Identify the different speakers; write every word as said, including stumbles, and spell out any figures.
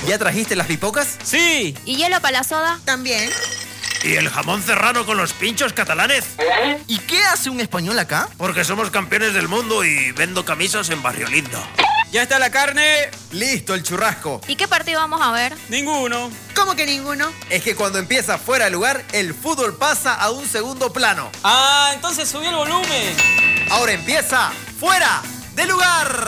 Speaker 1: ¿Ya trajiste las pipocas?
Speaker 2: ¡Sí!
Speaker 3: ¿Y hielo para la soda?
Speaker 4: También.
Speaker 5: ¿Y el jamón serrano con los pinchos catalanes?
Speaker 1: ¿Y qué hace un español acá?
Speaker 5: Porque somos campeones del mundo y vendo camisas en Barrio Lindo.
Speaker 2: ¿Ya está la carne?
Speaker 1: Listo, el churrasco.
Speaker 3: ¿Y qué partido vamos a ver?
Speaker 2: Ninguno.
Speaker 4: ¿Cómo que ninguno?
Speaker 1: Es que cuando empieza fuera de lugar, el fútbol pasa a un segundo plano.
Speaker 2: Ah, entonces subí el volumen.
Speaker 1: Ahora empieza fuera de lugar.